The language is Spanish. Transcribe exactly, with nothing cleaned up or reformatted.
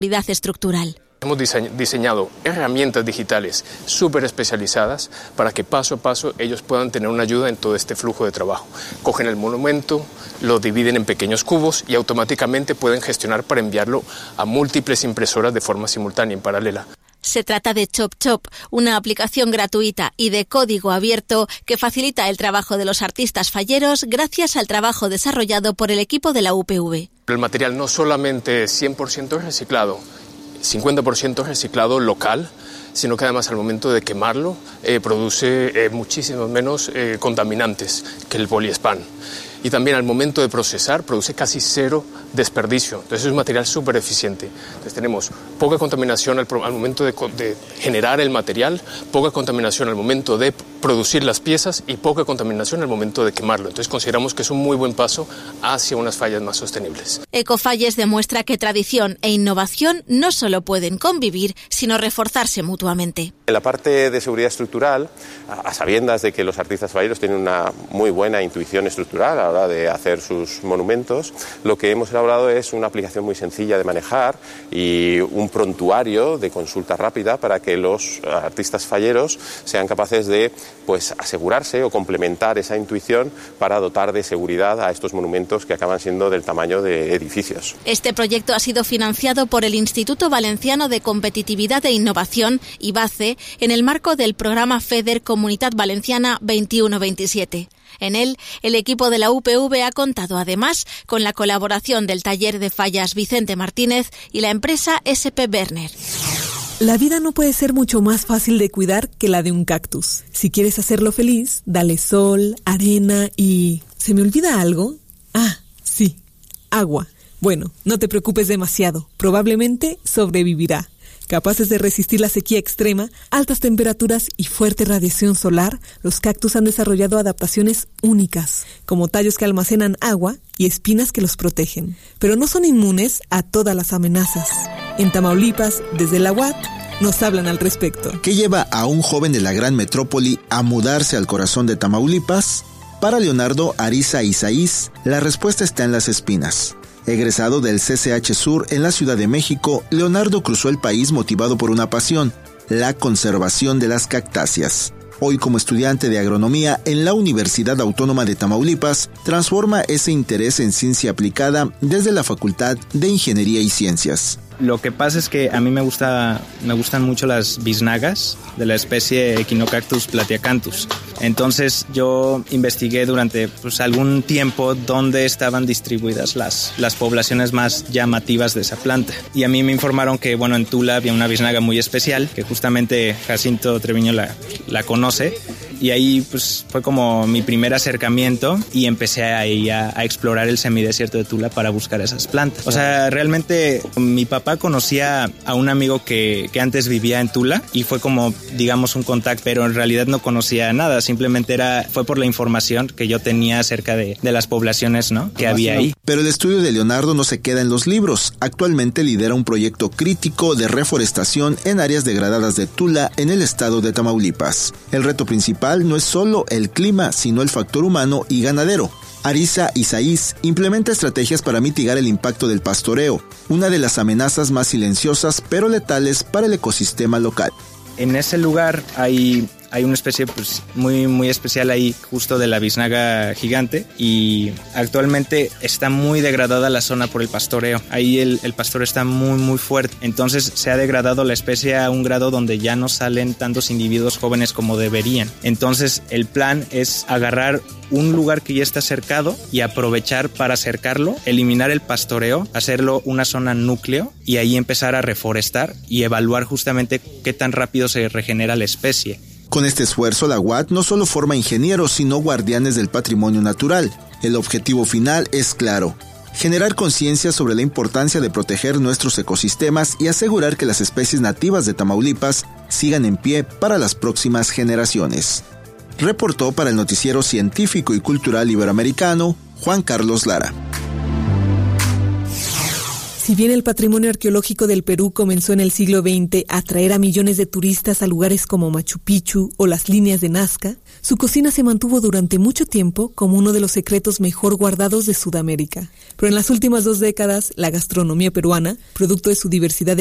estructural. Hemos diseñado herramientas digitales súper especializadas para que paso a paso ellos puedan tener una ayuda en todo este flujo de trabajo. Cogen el monumento, lo dividen en pequeños cubos y automáticamente pueden gestionar para enviarlo a múltiples impresoras de forma simultánea, en paralela. Se trata de ChopChop, una aplicación gratuita y de código abierto que facilita el trabajo de los artistas falleros gracias al trabajo desarrollado por el equipo de la U P V. El material no solamente es cien por ciento reciclado, cincuenta por ciento reciclado local, sino que además al momento de quemarlo eh, produce eh, muchísimos menos eh, contaminantes que el poliespán. Y también al momento de procesar produce casi cero desperdicio. Entonces es un material súper eficiente. Entonces tenemos poca contaminación al, al momento de, de generar el material, poca contaminación al momento de producir las piezas y poca contaminación al momento de quemarlo. Entonces consideramos que es un muy buen paso hacia unas fallas más sostenibles. Ecofalles demuestra que tradición e innovación no solo pueden convivir, sino reforzarse mutuamente. En la parte de seguridad estructural, a sabiendas de que los artistas falleros tienen una muy buena intuición estructural a la hora de hacer sus monumentos, lo que hemos elaborado es una aplicación muy sencilla de manejar y un prontuario de consulta rápida para que los artistas falleros sean capaces de pues, asegurarse o complementar esa intuición para dotar de seguridad a estos monumentos que acaban siendo del tamaño de edificios. Este proyecto ha sido financiado por el Instituto Valenciano de Competitividad e Innovación, IVACE, en el marco del programa FEDER Comunitat Valenciana veintiuno veintisiete. En él, el equipo de la U P V ha contado además con la colaboración del Taller de Fallas Vicente Martínez y la empresa S P Werner. La vida no puede ser mucho más fácil de cuidar que la de un cactus. Si quieres hacerlo feliz, dale sol, arena y... ¿Se me olvida algo? Ah, sí, agua. Bueno, no te preocupes demasiado, probablemente sobrevivirá. Capaces de resistir la sequía extrema, altas temperaturas y fuerte radiación solar, los cactus han desarrollado adaptaciones únicas, como tallos que almacenan agua y espinas que los protegen. Pero no son inmunes a todas las amenazas. En Tamaulipas, desde la U A T, nos hablan al respecto. ¿Qué lleva a un joven de la gran metrópoli a mudarse al corazón de Tamaulipas? Para Leonardo Ariza Isaís, la respuesta está en las espinas. Egresado del C C H Sur en la Ciudad de México, Leonardo cruzó el país motivado por una pasión, la conservación de las cactáceas. Hoy, como estudiante de agronomía en la Universidad Autónoma de Tamaulipas, transforma ese interés en ciencia aplicada desde la Facultad de Ingeniería y Ciencias. Lo que pasa es que a mí me gusta, me gustan mucho las biznagas de la especie Echinocactus plateacanthus. Entonces yo investigué durante pues, algún tiempo dónde estaban distribuidas las, las poblaciones más llamativas de esa planta. Y a mí me informaron que bueno, en Tula había una biznaga muy especial, que justamente Jacinto Treviño la, la conoce. Y ahí pues fue como mi primer acercamiento y empecé ahí a, a explorar el semidesierto de Tula para buscar esas plantas. O sea, realmente mi papá conocía a un amigo que, que antes vivía en Tula y fue como, digamos, un contacto, pero en realidad no conocía nada, simplemente era fue por la información que yo tenía acerca de, de las poblaciones, ¿no? que había ahí. Pero el estudio de Leonardo no se queda en los libros. Actualmente lidera un proyecto crítico de reforestación en áreas degradadas de Tula en el estado de Tamaulipas. El reto principal no es solo el clima, sino el factor humano y ganadero. Ariza Isaís implementa estrategias para mitigar el impacto del pastoreo, una de las amenazas más silenciosas pero letales para el ecosistema local. En ese lugar hay, hay una especie pues, muy, muy especial ahí, justo de la biznaga gigante, y actualmente está muy degradada la zona por el pastoreo. Ahí el, el pastoreo está muy, muy fuerte. Entonces se ha degradado la especie a un grado donde ya no salen tantos individuos jóvenes como deberían. Entonces el plan es agarrar un lugar que ya está cercado y aprovechar para cercarlo, eliminar el pastoreo, hacerlo una zona núcleo y ahí empezar a reforestar y evaluar justamente qué tan rápido se regenera la especie. Con este esfuerzo, la U A T no solo forma ingenieros, sino guardianes del patrimonio natural. El objetivo final es claro: generar conciencia sobre la importancia de proteger nuestros ecosistemas y asegurar que las especies nativas de Tamaulipas sigan en pie para las próximas generaciones. Reportó para el Noticiero Científico y Cultural Iberoamericano, Juan Carlos Lara. Si bien el patrimonio arqueológico del Perú comenzó en el siglo veinte a atraer a millones de turistas a lugares como Machu Picchu o las líneas de Nazca, su cocina se mantuvo durante mucho tiempo como uno de los secretos mejor guardados de Sudamérica. Pero en las últimas dos décadas, la gastronomía peruana, producto de su diversidad